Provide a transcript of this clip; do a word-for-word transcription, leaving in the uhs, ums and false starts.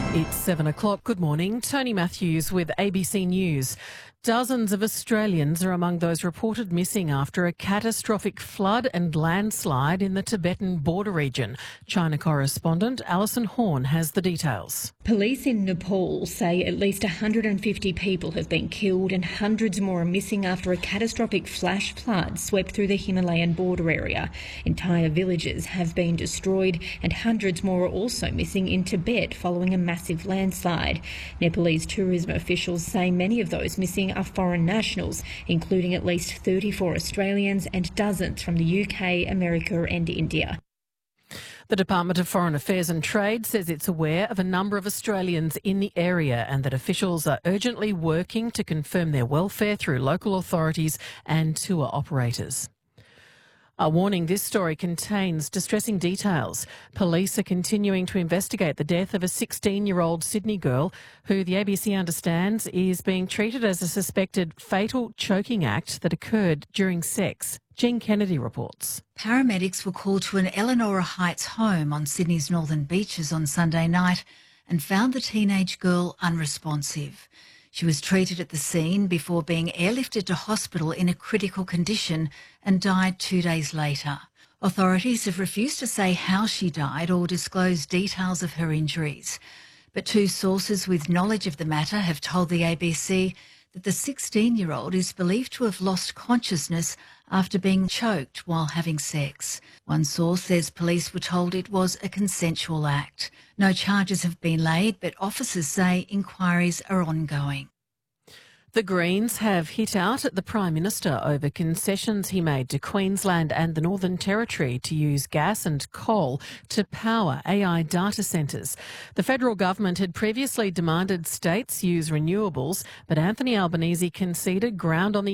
It's seven o'clock. Good morning. Tony Matthews with A B C News. Dozens of Australians are among those reported missing after a catastrophic flood and landslide in the Tibetan border region. China correspondent Alison Horn has the details. Police in Nepal say at least one hundred fifty people have been killed and hundreds more are missing after a catastrophic flash flood swept through the Himalayan border area. Entire villages have been destroyed and hundreds more are also missing in Tibet following a massive landslide. Nepalese tourism officials say many of those missing are foreign nationals, including at least thirty-four Australians and dozens from the U K, America and India. The Department of Foreign Affairs and Trade says it's aware of a number of Australians in the area and that officials are urgently working to confirm their welfare through local authorities and tour operators. A warning, this story contains distressing details. Police are continuing to investigate the death of a sixteen-year-old Sydney girl who the A B C understands is being treated as a suspected fatal choking act that occurred during sex. Jean Kennedy reports. Paramedics were called to an Elanora Heights home on Sydney's northern beaches on Sunday night and found the teenage girl unresponsive. She was treated at the scene before being airlifted to hospital in a critical condition and died two days later. Authorities have refused to say how she died or disclose details of her injuries. But two sources with knowledge of the matter have told the A B C that the sixteen-year-old is believed to have lost consciousness after being choked while having sex. One source says police were told it was a consensual act. No charges have been laid, but officers say inquiries are ongoing. The Greens have hit out at the Prime Minister over concessions he made to Queensland and the Northern Territory to use gas and coal to power A I data centres. The federal government had previously demanded states use renewables, but Anthony Albanese conceded ground on the